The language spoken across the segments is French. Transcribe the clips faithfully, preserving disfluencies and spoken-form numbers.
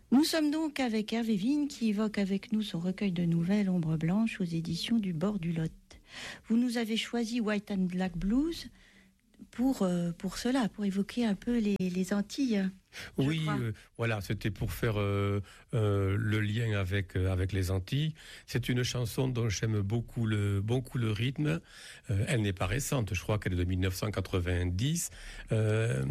Nous sommes donc avec Hervé Vigne qui évoque avec nous son recueil de nouvelles Ombre Blanche aux éditions du Bord du Lot. Vous nous avez choisi White and Black Blues pour, euh, pour cela, pour évoquer un peu les, les Antilles. Oui, euh, voilà, c'était pour faire euh, euh, le lien avec euh, avec les Antilles. C'est une chanson dont j'aime beaucoup le beaucoup le rythme. Euh, elle n'est pas récente, je crois qu'elle est de dix-neuf cent quatre-vingt-dix. Euh,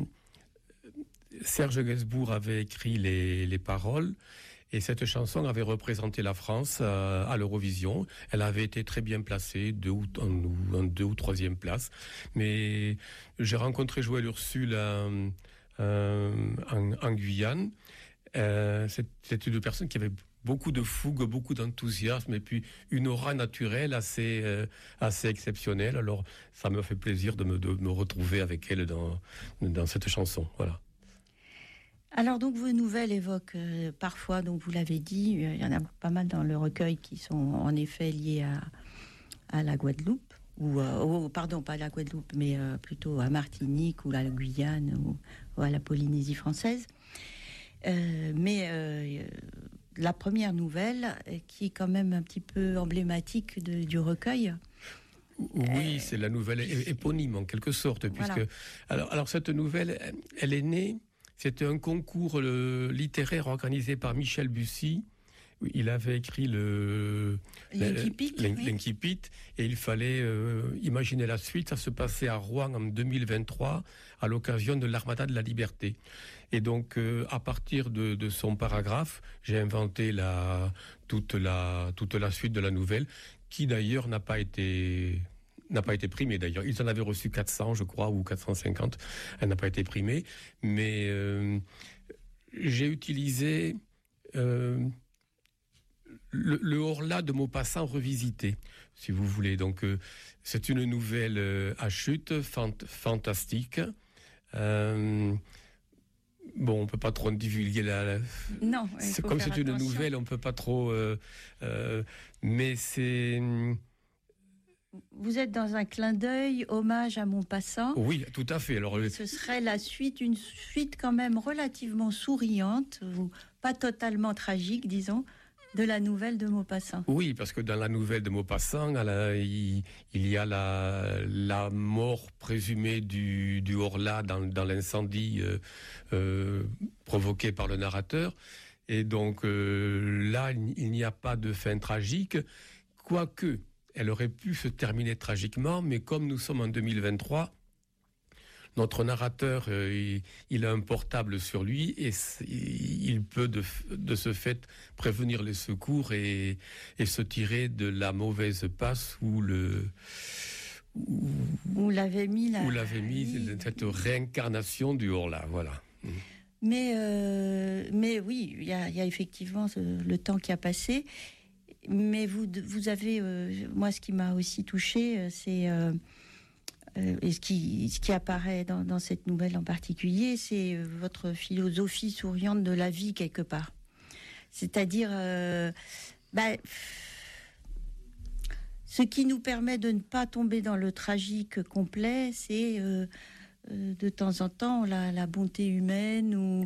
Serge Gainsbourg avait écrit les, les paroles et cette chanson avait représenté la France à, à l'Eurovision. Elle avait été très bien placée, deux ou, en, en deux ou troisième place. Mais j'ai rencontré Joël Ursule euh, euh, en, en Guyane. Euh, c'est, c'est une personne qui avait beaucoup de fougue, beaucoup d'enthousiasme et puis une aura naturelle assez euh, assez exceptionnelle. Alors ça me fait plaisir de me, de me retrouver avec elle dans, dans cette chanson. Voilà. Alors donc vos nouvelles évoquent euh, parfois, donc vous l'avez dit, euh, il y en a pas mal dans le recueil qui sont en effet liés à, à la Guadeloupe, ou euh, oh, pardon, pas à la Guadeloupe, mais euh, plutôt à Martinique ou à la Guyane ou, ou à la Polynésie française. Euh, mais euh, la première nouvelle, qui est quand même un petit peu emblématique de, du recueil. Oui, euh, c'est la nouvelle éponyme en quelque sorte, puisque voilà. alors, alors cette nouvelle, elle est née. C'était un concours le, littéraire organisé par Michel Bussy. Il avait écrit le l'Incipit, l'Incipit et il fallait euh, imaginer la suite. Ça se passait à Rouen en deux mille vingt-trois à l'occasion de l'Armada de la Liberté. Et donc, euh, à partir de, de son paragraphe, j'ai inventé la toute la toute la suite de la nouvelle, qui d'ailleurs n'a pas été n'a pas été primée d'ailleurs. Ils en avaient reçu quatre cents, je crois, ou quatre cent cinquante. Elle n'a pas été primée, mais euh, j'ai utilisé euh, le, le Horla de Maupassant revisité, si vous voulez. Donc, euh, c'est une nouvelle euh, à chute, fant- fantastique. Euh, Bon, on peut pas trop divulguer la. la... Non, c'est comme c'est attention. Une nouvelle, on peut pas trop. Euh, euh, mais c'est. Vous êtes dans un clin d'œil, hommage à Maupassant. Oui, tout à fait. Alors, ce serait la suite, une suite quand même relativement souriante, ou pas totalement tragique, disons, de la nouvelle de Maupassant. Oui, parce que dans la nouvelle de Maupassant, la, il, il y a la, la mort présumée du, du Horla dans, dans l'incendie euh, euh, provoqué par le narrateur. Et donc euh, là, il n'y a pas de fin tragique, quoique elle aurait pu se terminer tragiquement, mais comme nous sommes en deux mille vingt-trois, notre narrateur, euh, il, il a un portable sur lui et il peut de, de ce fait prévenir les secours et, et se tirer de la mauvaise passe où le où, où l'avait mis la, où l'avait mis cette réincarnation du Horla, voilà. Mais euh, mais oui, il y a, y a effectivement ce, le temps qui a passé. Mais vous, vous avez, euh, moi, ce qui m'a aussi touchée, c'est euh, euh, et ce qui, ce qui apparaît dans, dans cette nouvelle en particulier, c'est votre philosophie souriante de la vie quelque part. C'est-à-dire, euh, bah, ce qui nous permet de ne pas tomber dans le tragique complet, c'est euh, euh, de temps en temps la, la bonté humaine ou,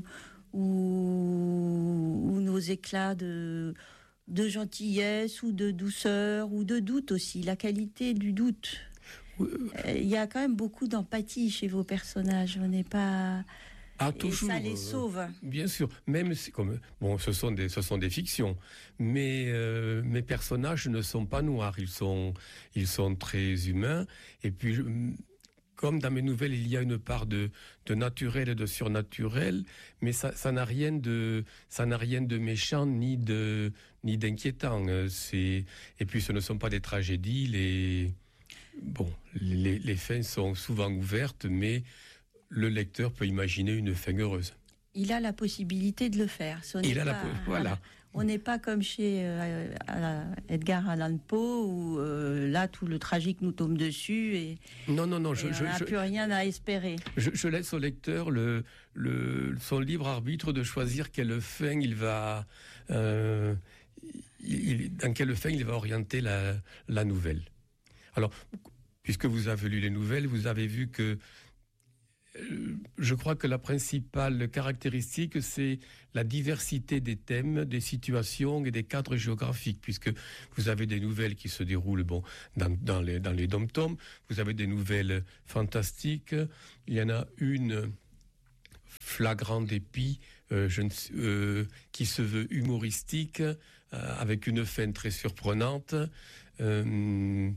ou, ou nos éclats de de gentillesse ou de douceur ou de doute aussi, la qualité du doute. Il euh, y a quand même beaucoup d'empathie chez vos personnages, on n'est pas... Ah, toujours, et ça les sauve. Euh, bien sûr, même si, comme, bon, ce sont des, ce sont des fictions, mais euh, mes personnages ne sont pas noirs, ils sont, ils sont très humains, et puis... Je, comme dans mes nouvelles, il y a une part de, de naturel et de surnaturel, mais ça, ça n'a rien de, ça n'a rien de méchant ni de, ni d'inquiétant. C'est, et puis ce ne sont pas des tragédies. Les, bon, les, les fins sont souvent ouvertes, mais le lecteur peut imaginer une fin heureuse. Il a la possibilité de le faire. Ce il a pas, la, voilà. On n'est pas comme chez euh, Edgar Allan Poe où euh, là tout le tragique nous tombe dessus et, non, non, non, et je, on n'a plus rien à espérer. Je, je laisse au lecteur le, le, son libre arbitre de choisir quelle fin il va, euh, il, dans quelle fin il va orienter la, la nouvelle. Alors, puisque vous avez lu les nouvelles, vous avez vu que je crois que la principale caractéristique, c'est la diversité des thèmes, des situations et des cadres géographiques, puisque vous avez des nouvelles qui se déroulent bon, dans, dans les, dans les dom-toms, vous avez des nouvelles fantastiques, il y en a une flagrant dépit euh, je ne, euh, qui se veut humoristique, euh, avec une fin très surprenante. Euh,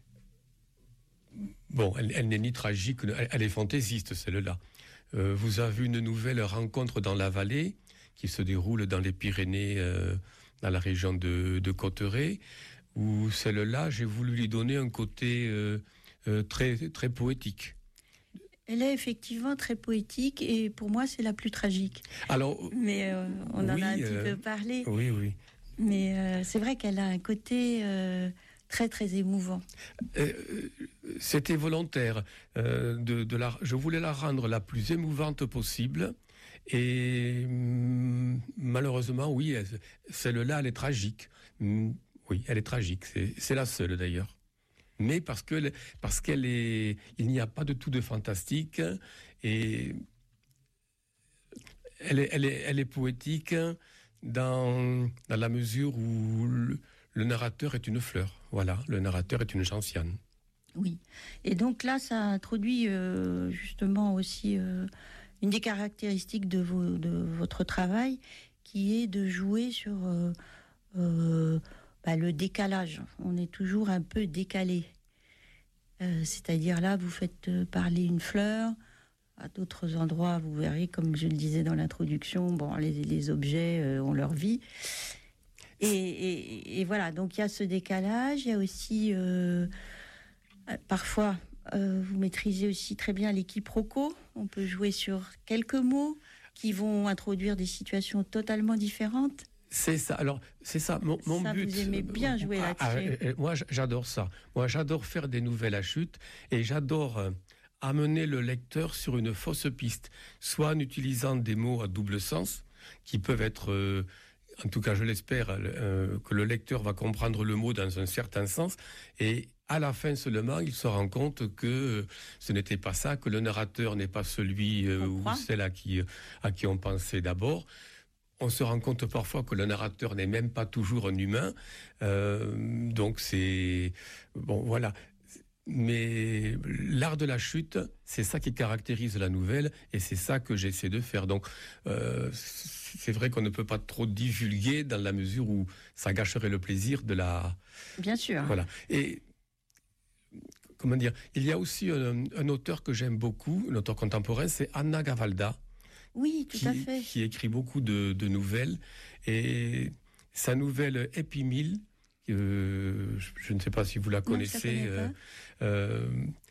bon, elle, elle n'est ni tragique, elle, elle est fantaisiste, celle-là. Euh, vous avez une nouvelle rencontre dans la vallée qui se déroule dans les Pyrénées, euh, dans la région de, de Cotteret, où celle-là, j'ai voulu lui donner un côté euh, euh, très, très poétique. Elle est effectivement très poétique et pour moi c'est la plus tragique. Alors, mais euh, on en oui, a un petit euh, peu parlé. Oui, oui. Mais euh, c'est vrai qu'elle a un côté euh, très très émouvant. Euh, c'était volontaire. Euh, de, de la, je voulais la rendre la plus émouvante possible. Et hum, malheureusement, oui, elle, celle-là, elle est tragique. Hum, oui, elle est tragique. C'est, c'est la seule d'ailleurs. Mais parce que parce qu'elle est, il n'y a pas de tout de fantastique et elle est, elle est, elle est poétique dans dans la mesure où le, le narrateur est une fleur. Voilà, le narrateur est une gentiane. Oui. Et donc là, ça introduit euh, justement aussi euh, une des caractéristiques de, vos, de votre travail, qui est de jouer sur euh, euh, bah, le décalage. On est toujours un peu décalé. Euh, c'est-à-dire là, vous faites parler une fleur. À d'autres endroits, vous verrez, comme je le disais dans l'introduction, bon, les, les objets euh, ont leur vie. Et, et, et voilà, donc il y a ce décalage. Il y a aussi, euh, parfois, euh, vous maîtrisez aussi très bien les quiproquos. On peut jouer sur quelques mots qui vont introduire des situations totalement différentes. C'est ça. Alors, c'est ça. Mon, mon ça, but. Vous aimez bien jouer ah, là-dessus. Ah, moi, j'adore ça. Moi, j'adore faire des nouvelles à chute et j'adore euh, amener le lecteur sur une fausse piste, soit en utilisant des mots à double sens qui peuvent être, euh, en tout cas, je l'espère, euh, que le lecteur va comprendre le mot dans un certain sens et à la fin seulement, il se rend compte que ce n'était pas ça, que le narrateur n'est pas celui euh, ou celle à qui, à qui on pensait d'abord. On se rend compte parfois que le narrateur n'est même pas toujours un humain. Euh, donc c'est... Bon, voilà. Mais l'art de la chute, c'est ça qui caractérise la nouvelle et c'est ça que j'essaie de faire. Donc euh, c'est vrai qu'on ne peut pas trop divulguer dans la mesure où ça gâcherait le plaisir de la... Bien sûr. Voilà. Et... Comment dire? Il y a aussi un, un auteur que j'aime beaucoup, un auteur contemporain, c'est Anna Gavalda. Oui, tout qui, à fait. Qui écrit beaucoup de, de nouvelles. Et sa nouvelle Happy Meal, euh, je, je ne sais pas si vous la connaissez. Non, euh, euh,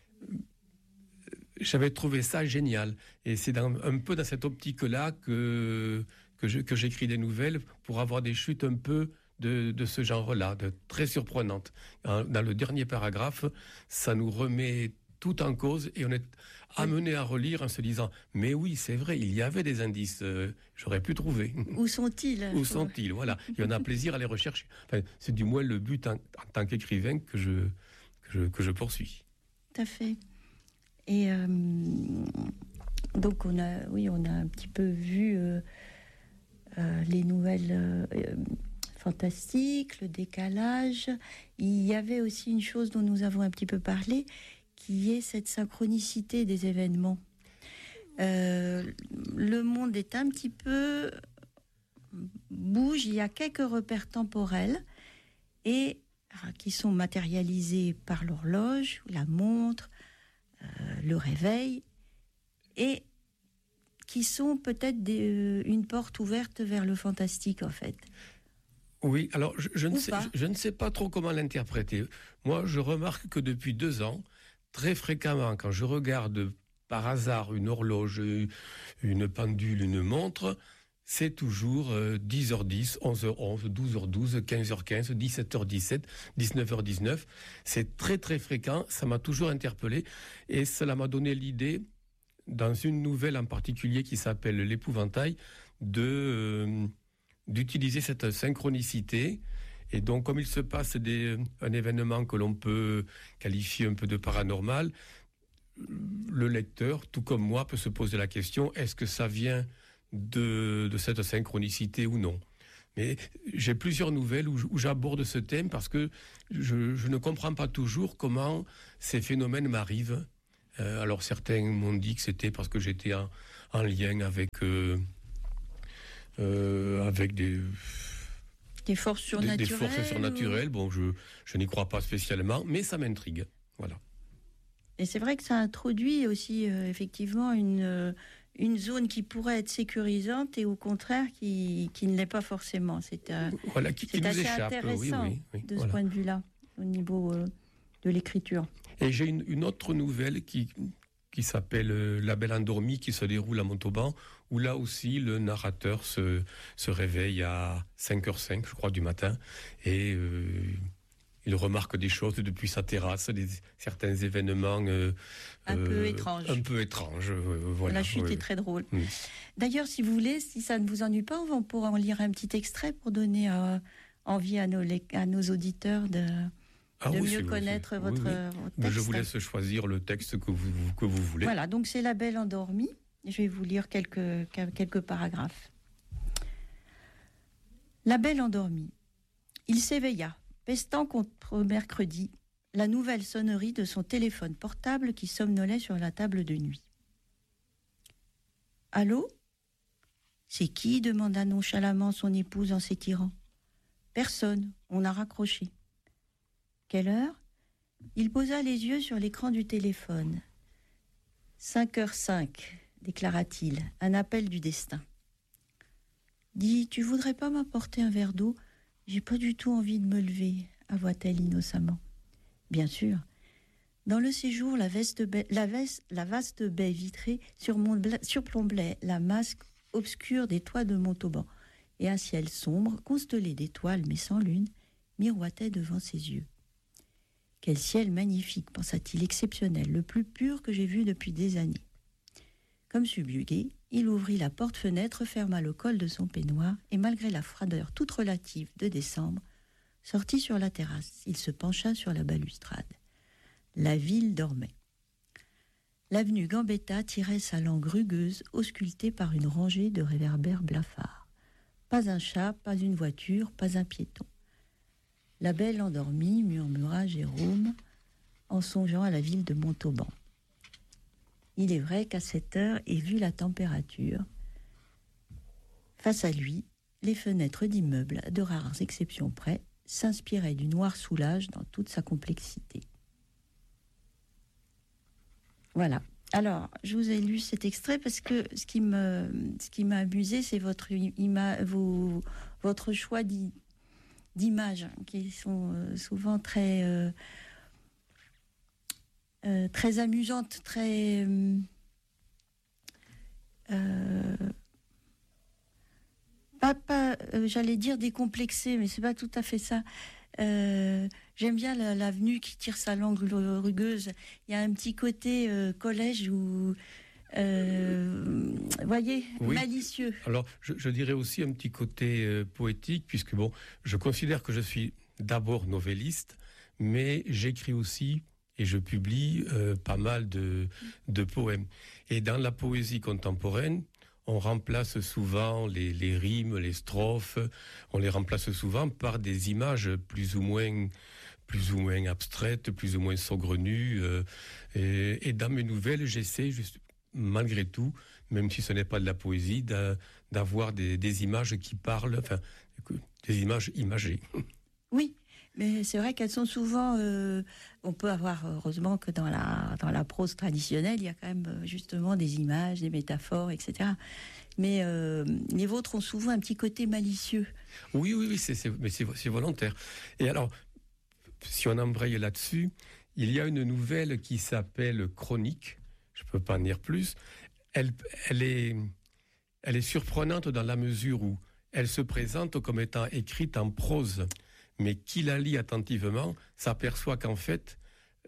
j'avais trouvé ça génial. Et c'est dans, un peu dans cette optique-là que, que, je, que j'écris des nouvelles pour avoir des chutes un peu de, de ce genre-là, de, très surprenantes. Dans le dernier paragraphe, ça nous remet tout en cause et on est amené à relire en se disant mais oui c'est vrai il y avait des indices euh, j'aurais pu trouver. Où sont-ils? Où sont-ils? Voilà, et on a plaisir à les rechercher. Enfin, c'est du moins le but en, en tant qu'écrivain que je, que je que je poursuis. Tout à fait. Et euh, donc on a oui on a un petit peu vu euh, euh, les nouvelles euh, fantastiques, le décalage. Il y avait aussi une chose dont nous avons un petit peu parlé, qui est cette synchronicité des événements. Euh, le monde est un petit peu bouge, il y a quelques repères temporels et qui sont matérialisés par l'horloge, la montre, euh, le réveil, et qui sont peut-être des, euh, une porte ouverte vers le fantastique en fait. Oui, alors je, je, ne sais, je, je ne sais pas trop comment l'interpréter. Moi, je remarque que depuis deux ans, très fréquemment, quand je regarde par hasard une horloge, une pendule, une montre, c'est toujours euh, dix heures dix, onze heures onze, douze heures douze, quinze heures quinze, dix-sept heures dix-sept, dix-neuf heures dix-neuf. C'est très très fréquent, ça m'a toujours interpellé et cela m'a donné l'idée, dans une nouvelle en particulier qui s'appelle L'Épouvantail, de, euh, d'utiliser cette synchronicité. Et donc, comme il se passe des, un événement que l'on peut qualifier un peu de paranormal, le lecteur, tout comme moi, peut se poser la question, est-ce que ça vient de, de cette synchronicité ou non ? Mais j'ai plusieurs nouvelles où, où j'aborde ce thème parce que je, je ne comprends pas toujours comment ces phénomènes m'arrivent. Euh, alors certains m'ont dit que c'était parce que j'étais en, en lien avec, euh, euh, avec des... Des forces surnaturelles. Des, des forces surnaturelles. Ou... Bon, je, je n'y crois pas spécialement, mais ça m'intrigue. Voilà. Et c'est vrai que ça introduit aussi euh, effectivement une, euh, une zone qui pourrait être sécurisante et au contraire qui, qui ne l'est pas forcément. C'est, euh, voilà, qui, c'est qui nous assez échappe. intéressant oui, oui, oui, de voilà. ce point de vue-là, au niveau euh, de l'écriture. Et j'ai une, une autre nouvelle qui, qui s'appelle euh, La Belle Endormie, qui se déroule à Montauban, où là aussi le narrateur se, se réveille à cinq heures cinq, je crois, du matin, et euh, il remarque des choses depuis sa terrasse, des, certains événements euh, un euh, peu étranges. Un peu étranges, euh, voilà. La chute oui. est très drôle. Mm. D'ailleurs, si vous voulez, si ça ne vous ennuie pas, on pourra en lire un petit extrait pour donner euh, envie à nos, à nos auditeurs de... Ah de oui, mieux connaître oui, votre, oui. votre Mais texte. je vous laisse choisir le texte que vous, que vous voulez. Voilà, donc c'est La Belle Endormie. Je vais vous lire quelques, quelques paragraphes. La Belle Endormie. Il s'éveilla, pestant contre mercredi, la nouvelle sonnerie de son téléphone portable qui somnolait sur la table de nuit. « Allô ? C'est qui ?» demanda nonchalamment son épouse en s'étirant. « Personne, on a raccroché. » Quelle heure ? Il posa les yeux sur l'écran du téléphone. Cinq heures cinq, déclara-t-il, un appel du destin. Dis, tu voudrais pas m'apporter un verre d'eau ? J'ai pas du tout envie de me lever, avoua-t-elle innocemment. Bien sûr. Dans le séjour, la, veste baie, la, veste, la vaste baie vitrée surplombait la masse obscure des toits de Montauban, et un ciel sombre, constellé d'étoiles mais sans lune, miroitait devant ses yeux. Quel ciel magnifique, pensa-t-il, exceptionnel, le plus pur que j'ai vu depuis des années. Comme subjugué, il ouvrit la porte-fenêtre, ferma le col de son peignoir et malgré la froideur toute relative de décembre, sortit sur la terrasse. Il se pencha sur la balustrade. La ville dormait. L'avenue Gambetta tirait sa langue rugueuse, auscultée par une rangée de réverbères blafards. Pas un chat, pas une voiture, pas un piéton. La Belle Endormie, murmura Jérôme, en songeant à la ville de Montauban. Il est vrai qu'à cette heure, et vu la température, face à lui, les fenêtres d'immeubles, de rares exceptions près, s'inspiraient du noir soulage dans toute sa complexité. Voilà. Alors, je vous ai lu cet extrait parce que ce qui me, ce qui m'a amusé, c'est votre, ima, vos, votre choix d'i, d'images qui sont euh, souvent très, euh, euh, très amusantes, très... Euh, pas, pas euh, j'allais dire décomplexées, mais c'est pas tout à fait ça. Euh, j'aime bien la, l'avenue qui tire sa langue rugueuse. Il y a un petit côté euh, collège où, euh, voyez, oui. malicieux. Alors, je, je dirais aussi un petit côté euh, poétique, puisque bon, je considère que je suis d'abord novelliste, mais j'écris aussi et je publie euh, pas mal de, de poèmes. Et dans la poésie contemporaine, on remplace souvent les, les rimes, les strophes, on les remplace souvent par des images plus ou moins, plus ou moins abstraites, plus ou moins saugrenues. Euh, et, et dans mes nouvelles, j'essaie, juste, malgré tout, même si ce n'est pas de la poésie, d'a, d'avoir des, des images qui parlent, enfin, des images imagées. Oui. Mais c'est vrai qu'elles sont souvent... Euh, on peut avoir, heureusement, que dans la, dans la prose traditionnelle, il y a quand même justement des images, des métaphores, et cetera. Mais euh, les vôtres ont souvent un petit côté malicieux. Oui, oui, oui, c'est, c'est, mais c'est, c'est volontaire. Et alors, si on embraye là-dessus, il y a une nouvelle qui s'appelle Chronique. Je ne peux pas en dire plus. Elle, elle, est, elle est surprenante dans la mesure où elle se présente comme étant écrite en prose. Mais qui la lit attentivement s'aperçoit qu'en fait,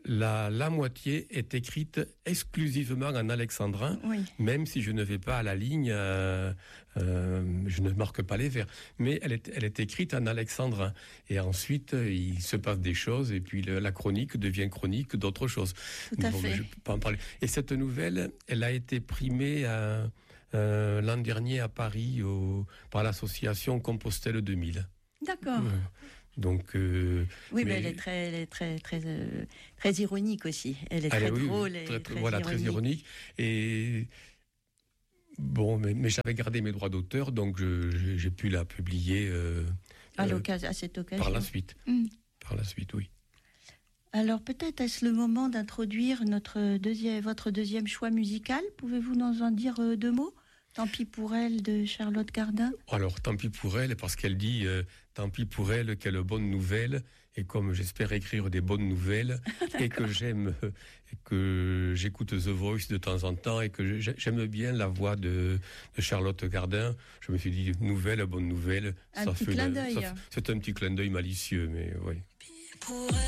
La, la moitié est écrite exclusivement en alexandrin, Oui. même si je ne vais pas à la ligne, euh, euh, je ne marque pas les vers. Mais elle est, elle est écrite en alexandrin. Et ensuite, il se passe des choses, et puis le, la chronique devient chronique d'autres choses. Tout à Bon, fait. je peux pas en parler. Et cette nouvelle, elle a été primée à, euh, l'an dernier à Paris au, par l'association Compostelle deux mille. D'accord. Euh, Donc, euh, Oui, mais, mais elle est très, elle est très, très, euh, très ironique aussi. Elle est elle très est- oui, oui, drôle et très, très, voilà, ironique. très ironique. Et bon, mais, mais j'avais gardé mes droits d'auteur, donc je- je- j'ai pu la publier euh, À, euh, l'occasion, à cette occasion. par la suite. Mm. Par la suite, oui. Alors peut-être est-ce le moment d'introduire notre deuxième, votre deuxième choix musical. Pouvez-vous nous en dire euh, deux mots? Tant pis pour elle de Charlotte Cardin. Alors, tant pis pour elle, parce qu'elle dit euh, tant pis pour elle, quelle bonne nouvelle. Et comme j'espère écrire des bonnes nouvelles, et que j'aime, euh, et que j'écoute The Voice de temps en temps, et que j'ai- j'aime bien la voix de, de Charlotte Cardin, je me suis dit nouvelle, bonne nouvelle. Un ça petit fait clin la- d'œil. ça fait- C'est un petit clin d'œil malicieux, mais oui.